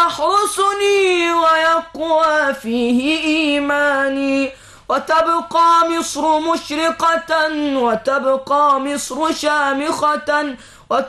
يحرسني ويقوى فيه إيماني، وتبقى مصر مشرقة وتبقى مصر شامخة